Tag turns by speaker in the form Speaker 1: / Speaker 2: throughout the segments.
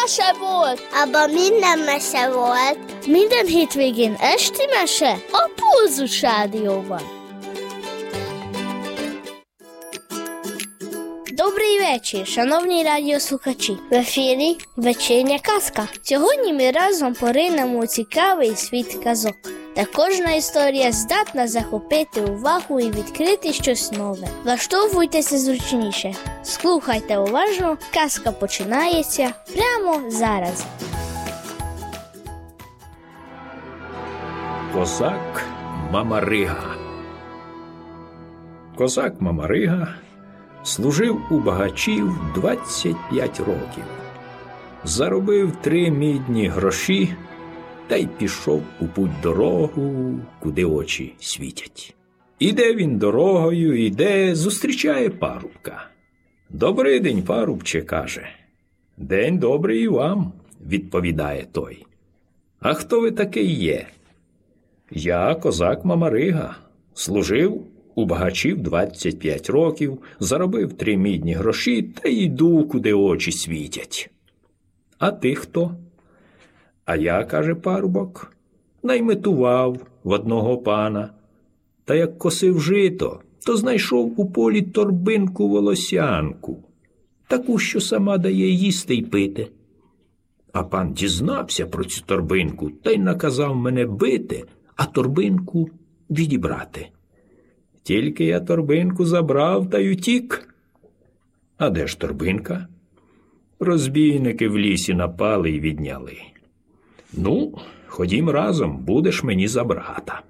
Speaker 1: mese volt.
Speaker 2: Abban minden mese volt.
Speaker 1: Minden hétvégén esti mese a Pulzus Rádióban. Добрий вечір, шановні радіослухачі. В ефірі «Вечірня казка». Сьогодні ми разом поринемо у цікавий світ казок. Та кожна історія здатна захопити увагу і відкрити щось нове. Влаштовуйтеся зручніше. Слухайте уважно, казка починається прямо зараз.
Speaker 3: Козак Мамарига. Козак Мамарига служив у багачів 25 років. Заробив 3 мідні гроші та й пішов у путь дорогу, куди очі світять. Іде він дорогою, іде, зустрічає парубка. «Добрий день, парубче», каже. «День добрий і вам», відповідає той. «А хто ви такий є?» «Я козак Мамарига, служив у багачів 25 років, заробив 3 мідні гроші та йду, куди очі світять». «А ти хто?» «А я, – каже парубок, – найметував в одного пана, та як косив жито, то знайшов у полі торбинку-волосянку, таку, що сама дає їсти й пити. А пан дізнався про цю торбинку та й наказав мене бити, а торбинку відібрати. Тільки я торбинку забрав та й утік». «А де ж торбинка?» «Розбійники в лісі напали й відняли». «Ну, ходім разом, будеш мені за брата».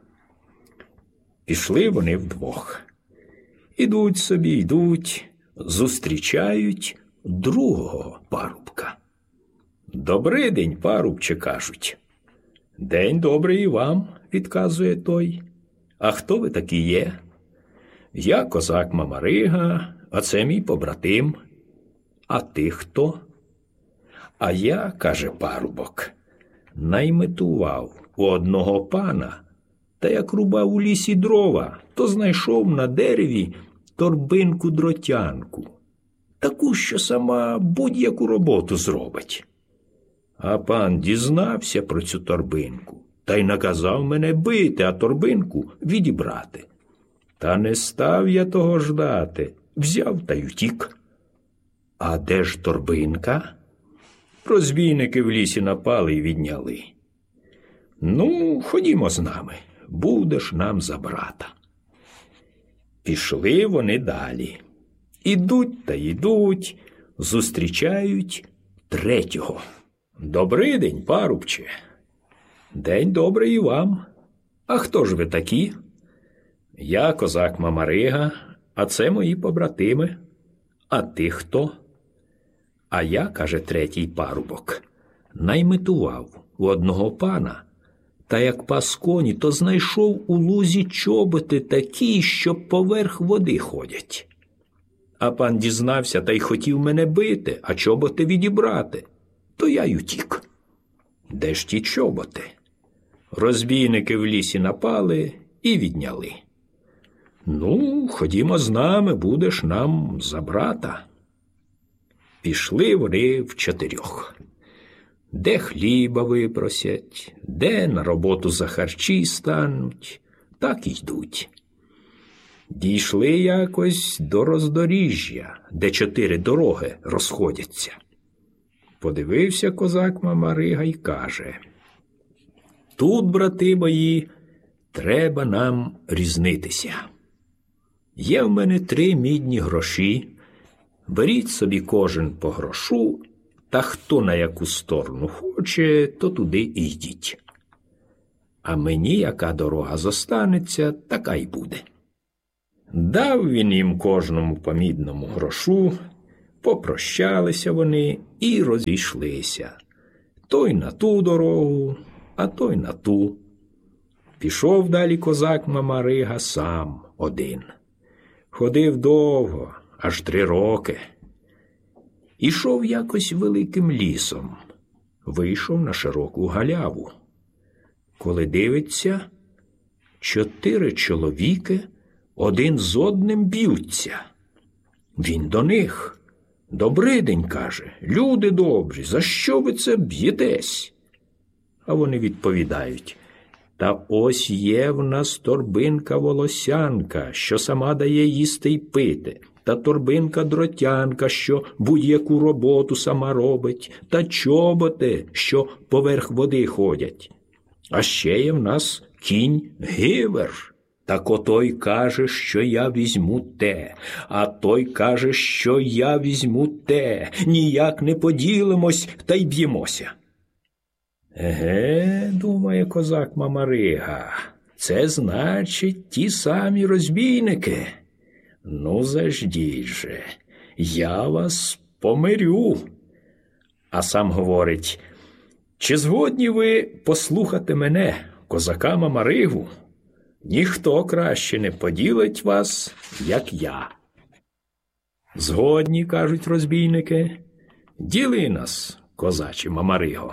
Speaker 3: Пішли вони вдвох. Ідуть собі, йдуть, зустрічають другого парубка. «Добрий день, парубче», кажуть. «День добрий і вам», відказує той. «А хто ви такі є?» «Я козак Мамарига, а це мій побратим». «А ти хто?» «А я, – каже парубок, – найметував у одного пана, та як рубав у лісі дрова, то знайшов на дереві торбинку-дротянку, таку, що сама будь-яку роботу зробить. А пан дізнався про цю торбинку та й наказав мене бити, а торбинку відібрати. Та не став я того ждати, взяв та й утік». «А де ж торбинка?» «Розбійники в лісі напали й відняли». «Ну, ходімо з нами, будеш нам за брата». Пішли вони далі. Ідуть та йдуть, зустрічають третього. «Добрий день, парубче». «День добрий і вам. А хто ж ви такі?» «Я козак Мамарига, а це мої побратими». «А ти хто?» «А я, – каже третій парубок, – найметував у одного пана, та як пас коні, то знайшов у лузі чоботи такі, що поверх води ходять. А пан дізнався та й хотів мене бити, а чоботи відібрати, то я й утік». «Де ж ті чоботи?» «Розбійники в лісі напали і відняли». «Ну, ходімо з нами, будеш нам за брата». Пішли вони вчотирьох. Де хліба випросять, де на роботу за харчі стануть, так і йдуть. Дійшли якось до роздоріжжя, де 4 дороги розходяться. Подивився козак Мамарига й каже: «Тут, брати мої, треба нам різнитися. Є в мене 3 мідні гроші, беріть собі кожен по грошу, та хто на яку сторону хоче, то туди і йдіть. А мені яка дорога зостанеться, така й буде». Дав він їм кожному по мідному грошу, попрощалися вони і розійшлися. Той на ту дорогу, а той на ту. Пішов далі козак Мамарига сам один. Ходив довго, аж 3 роки. Ішов якось великим лісом. Вийшов на широку галяву. Коли дивиться, 4 чоловіки один з одним б'ються. Він до них: «Добридень», каже, «люди добрі, за що ви це б'єтесь?» А вони відповідають: «Та ось є в нас торбинка-волосянка, що сама дає їсти й пити, та торбинка-дротянка, що будь-яку роботу сама робить, та чоботи, що поверх води ходять. А ще є в нас кінь-гивер. Так отой каже, що я візьму те, а той каже, що я візьму те. Ніяк не поділимось та й б'ємося». «Еге, – думає козак Мамарига, – це значить ті самі розбійники. Ну, заждіть же, я вас помирю». А сам говорить: «Чи згодні ви послухати мене, козака Мамаригу? Ніхто краще не поділить вас, як я». «Згодні, – кажуть розбійники, – діли нас, козаче Мамариго».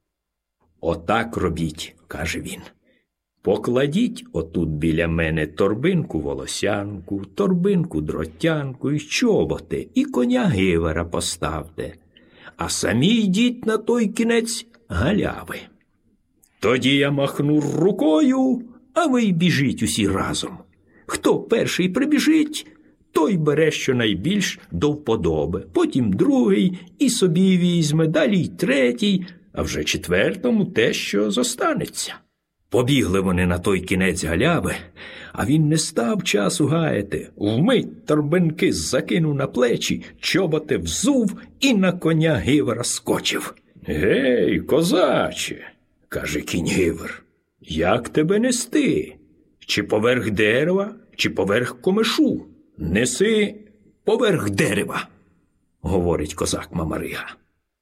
Speaker 3: «Отак робіть, – каже він, – покладіть отут біля мене торбинку-волосянку, торбинку-дротянку й чоботи, і коня-гивера поставте, а самі йдіть на той кінець галяви. Тоді я махну рукою, а ви й біжіть усі разом. Хто перший прибіжить, той бере щонайбільш до вподоби, потім другий і собі візьме, далі й третій, а вже четвертому те, що зостанеться». Побігли вони на той кінець галяви, а він не став часу гаяти. Вмить торбинки закинув на плечі, чоботи взув і на коня-гивера скочив. «Гей, козаче, – каже кінь-гивер, – як тебе нести? Чи поверх дерева, чи поверх комишу? Неси поверх дерева», – говорить козак Мамарига.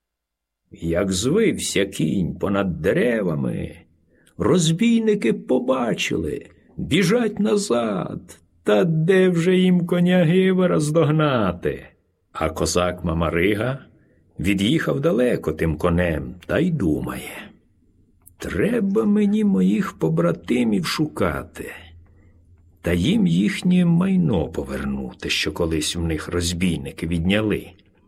Speaker 3: Як звився кінь понад деревами, розбійники побачили, біжать назад, та де вже їм коня-гивера здогнати? А козак Мамарига від'їхав далеко тим конем та й думає: «Треба мені моїх побратимів шукати, та їм їхнє майно повернути, що колись в них розбійники відняли.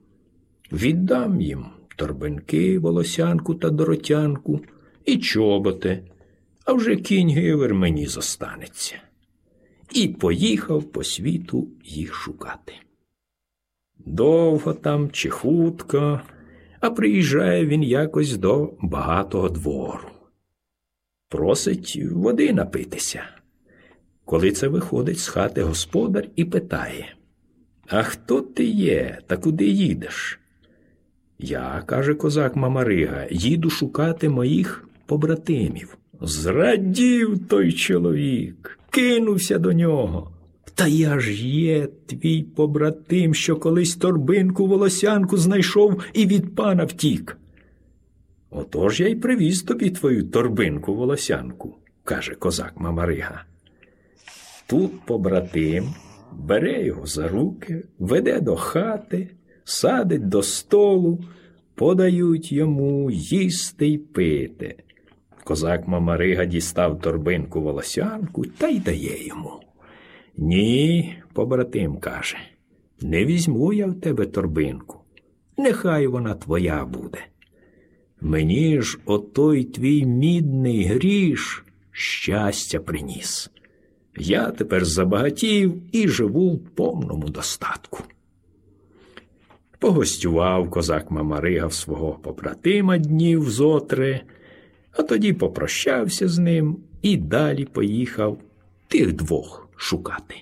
Speaker 3: Віддам їм торбинки, волосянку та дротянку і чоботи, а вже кінь-гивер мені зостанеться». І поїхав по світу їх шукати. Довго там чи хутко, а приїжджає він якось до багатого двору. Просить води напитися. Коли це виходить з хати господар і питає: «А хто ти є та куди їдеш?» «Я, – каже козак Мамарига, – їду шукати моїх побратимів». Зрадів той чоловік, кинувся до нього: «Та я ж є твій побратим, що колись торбинку-волосянку знайшов і від пана втік». «Отож я й привіз тобі твою торбинку-волосянку», – каже козак Мамарига. Тут побратим бере його за руки, веде до хати, садить до столу, подають йому їсти й пити. Козак Мамарига дістав торбинку-волосянку та й дає йому. «Ні, – побратим каже, – не візьму я в тебе торбинку, нехай вона твоя буде. Мені ж отой твій мідний гріш щастя приніс. Я тепер забагатів і живу в повному достатку». Погостював козак Мамарига в свого побратима днів зо 3, а тоді попрощався з ним і далі поїхав тих двох шукати.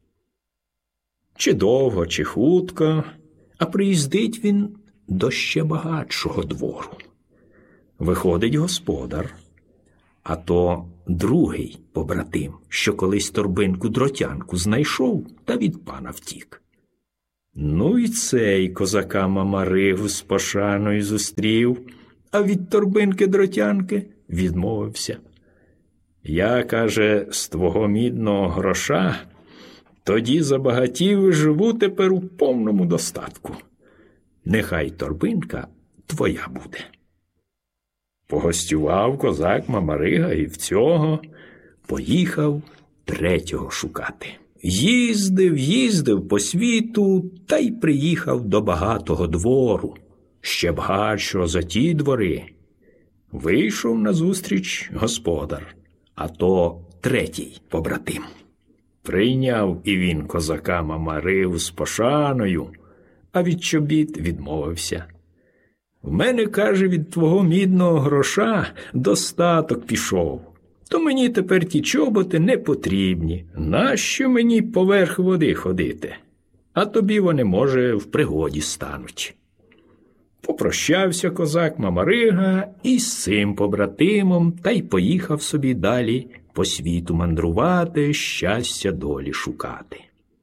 Speaker 3: Чи довго, чи хутко, а приїздить він до ще багатшого двору. Виходить господар, а то другий побратим, що колись торбинку-дротянку знайшов та від пана втік. Ну і цей козака Мамаригу з пошаною зустрів, а від торбинки-дротянки відмовився. «Я, – каже, – з твого мідного гроша тоді забагатів і живу тепер у повному достатку. Нехай торбинка твоя буде». Погостював козак Мамарига і в цього поїхав третього шукати. Їздив по світу та й приїхав до багатого двору, ще багатшого за ті двори. Вийшов назустріч господар, а то третій побратим. Прийняв і він козака Мамаригу з пошаною, а від чобіт відмовився. В мене, каже, від твого мідного гроша достаток пішов. То мені тепер ті чоботи не потрібні. Нащо мені поверх води ходити? А тобі вони, може, в пригоді стануть. Попрощався козак Мамарига із цим побратимом та й поїхав собі далі по світу мандрувати, щастя долі шукати.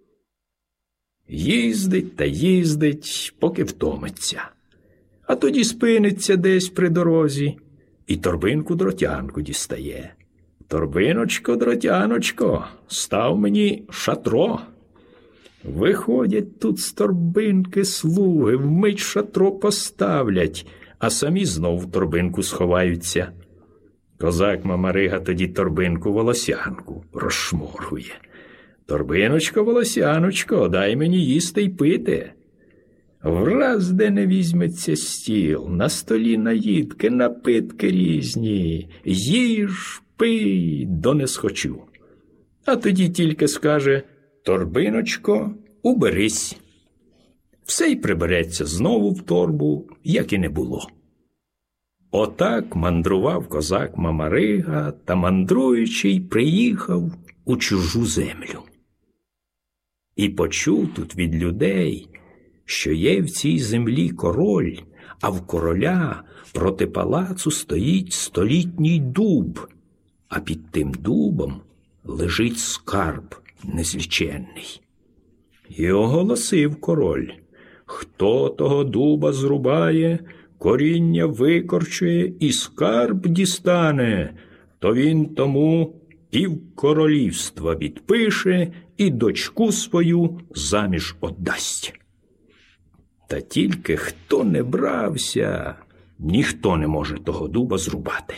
Speaker 3: Їздить та їздить, поки втомиться. А тоді спиниться десь при дорозі і торбинку-дротянку дістає. Торбиночко, дротяночко, став мені шатро. Виходять тут з торбинки слуги, вмить шатро поставлять, а самі знов в торбинку сховаються. Козак Мамарига тоді торбинку-волосянку розшморгує. Торбиночко, волосяночко, дай мені їсти й пити. Враз де не візьметься стіл, на столі наїдки, напитки різні. Їж, пий, до не схочу. А тоді тільки скаже: торбиночко, уберись. Все й прибереться знову в торбу, як і не було. Отак мандрував козак Мамарига та, мандруючи, приїхав у чужу землю. І почув тут від людей, що є в цій землі король, а в короля проти палацу стоїть столітній дуб, а під тим дубом лежить скарб незліченний. І оголосив король: хто того дуба зрубає, коріння викорчує і скарб дістане, то він тому півкоролівства відпише і дочку свою заміж отдасть. Та тільки хто не брався, ніхто не може того дуба зрубати.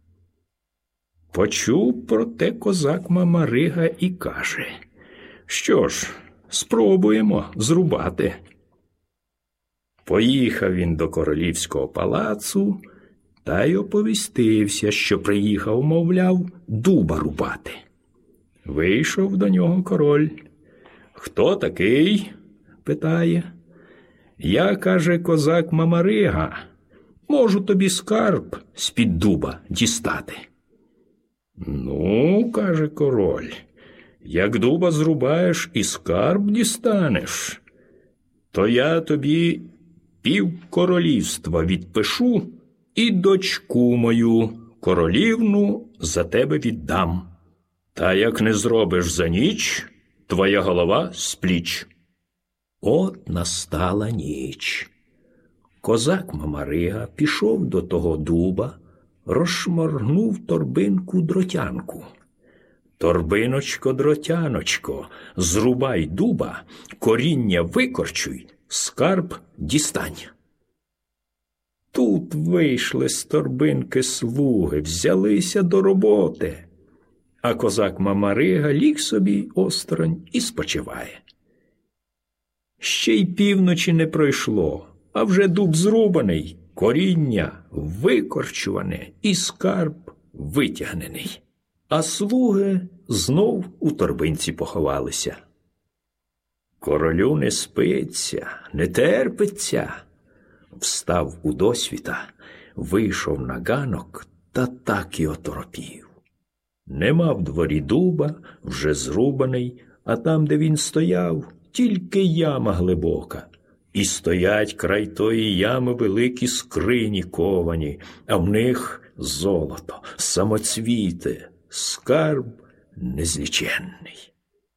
Speaker 3: Почув про те козак Мамарига і каже: що ж, спробуємо зрубати. Поїхав він до королівського палацу та й оповістився, що приїхав, мовляв, дуба рубати. Вийшов до нього король. «Хто такий?» – питає. «Я, – каже, козак Мамарига, можу тобі скарб з-під дуба дістати». «Ну, – каже король, – як дуба зрубаєш і скарб дістанеш, то я тобі півкоролівства відпишу і дочку мою королівну за тебе віддам. Та як не зробиш за ніч, твоя голова з пліч». От настала ніч. Козак Мамарига пішов до того дуба, розшморгнув торбинку-дротянку. «Торбиночко, дротяночко, зрубай дуба, коріння викорчуй, скарб дістань». Тут вийшли з торбинки слуги, взялися до роботи, а козак Мамарига ліг собі осторонь і спочиває. Ще й півночі не пройшло, а вже дуб зрубаний, коріння викорчуване і скарб витягнений. А слуги знов у торбинці поховалися. Королю не спиться, не терпиться. Встав удосвіта, вийшов на ганок та так і оторопів. Нема в дворі дуба, вже зрубаний, а там, де він стояв, тільки яма глибока. І стоять край тої ями великі скрині ковані, а в них золото, самоцвіти, скарб незліченний.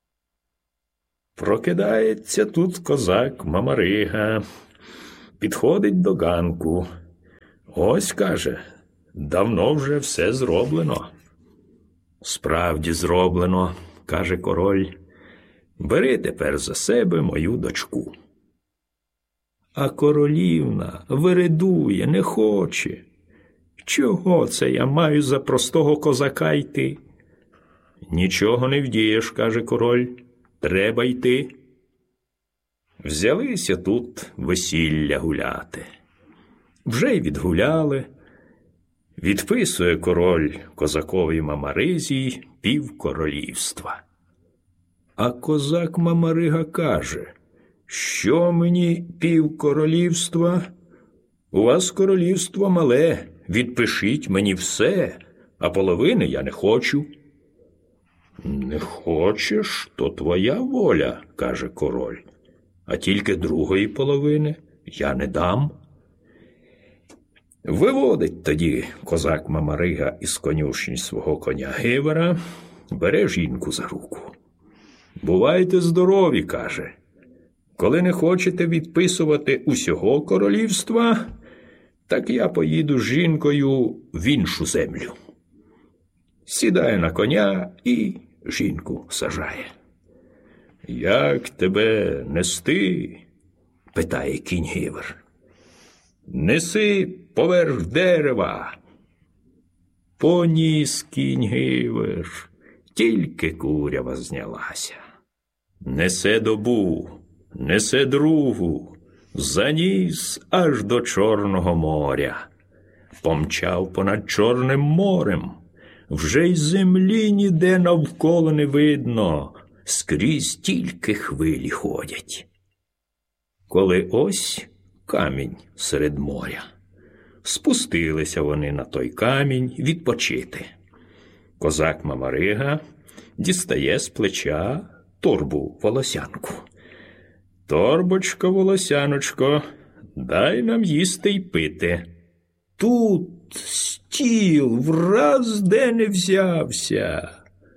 Speaker 3: Прокидається тут козак Мамарига, підходить до ганку. Ось, каже, давно вже все зроблено. Справді зроблено, каже король. Бери тепер за себе мою дочку. А королівна виридує, не хоче. Чого це я маю за простого козака йти? Нічого не вдієш, каже король. треба йти. Взялися тут весілля гуляти. Вже й відгуляли. Відписує король козакові Мамаризі півкоролівства. А козак Мамарига каже: що мені півкоролівства? У вас королівство мале, відпишіть мені все, а половини я не хочу. Не хочеш, то твоя воля, каже король, а тільки другої половини я не дам. Виводить тоді козак Мамарига із конюшні свого коня Гивера, бере жінку за руку. Бувайте здорові, каже. Коли не хочете відписувати усього королівства, так я поїду з жінкою в іншу землю. Сідає на коня і жінку сажає. Як тебе нести? Питає кінь Гивер. Неси поверх дерева. Поніс кінь Гивер, тільки курява знялася. Несе добу, несе другу, заніс аж до Чорного моря. Помчав понад Чорним морем, вже й землі ніде навколо не видно, скрізь тільки хвилі ходять. Коли ось камінь серед моря, спустилися вони на той камінь відпочити. Козак Мамарига дістає з плеча торбу-волосянку. Торбочко, волосяночко, дай нам їсти й пити. Тут стіл враз де не взявся.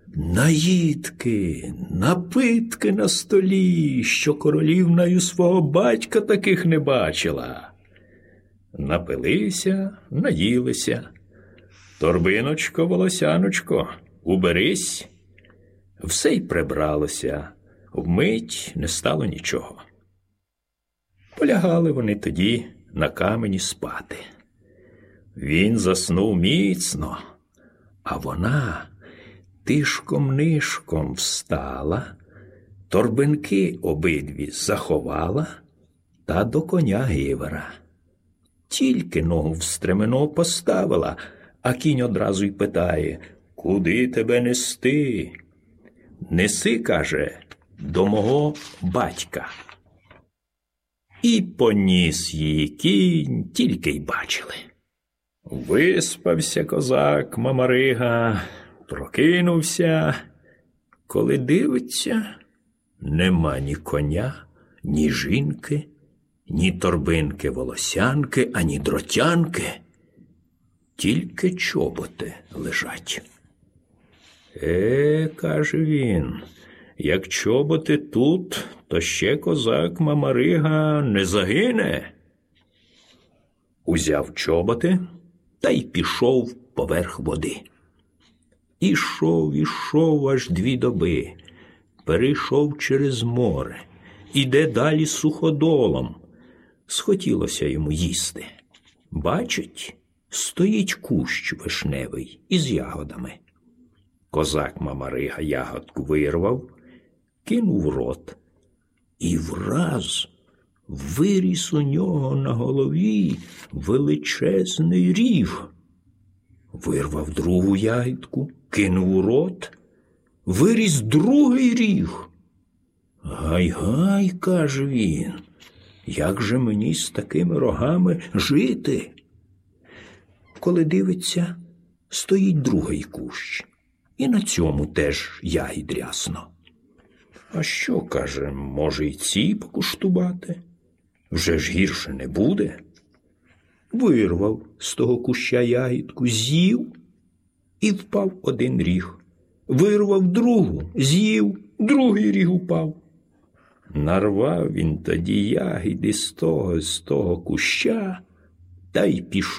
Speaker 3: Наїдки, напитки на столі, що королівною свого батька таких не бачила. Напилися, наїлися. Торбиночко, волосяночко, уберись. Все й прибралося, вмить не стало нічого. Полягали вони тоді на камені спати. Він заснув міцно, а вона тишком-нишком встала, торбинки обидві заховала та до коня Гивера. Тільки ногу в стремено поставила, а кінь одразу й питає: куди тебе нести? Неси, каже, до мого батька. І поніс її кінь, тільки й бачили. Виспався козак Мамарига, прокинувся, коли дивиться, нема ні коня, ні жінки, ні торбинки-волосянки, ані дротянки, тільки чоботи лежать. Каже він, як чоботи тут, то ще козак Мамарига не загине. Узяв чоботи та й пішов поверх води. Ішов аж 2 доби, перейшов через море, іде далі суходолом. Схотілося йому їсти. Бачить, стоїть кущ вишневий із ягодами. Козак Мамарига ягодку вирвав, кинув в рот, і враз виріс у нього на голові величезний ріг. Вирвав другу ягідку, кинув у рот, виріс другий ріг. Гай-гай, каже він, як же мені з такими рогами жити? Коли дивиться, стоїть другий кущ, і на цьому теж ягід рясно. А що, каже, може й ці покуштувати? Вже ж гірше не буде. Вирвав з того куща ягідку, з'їв, і впав один ріг. Вирвав другу, з'їв, другий ріг упав. Нарвав він тоді ягіди з того куща та й пішов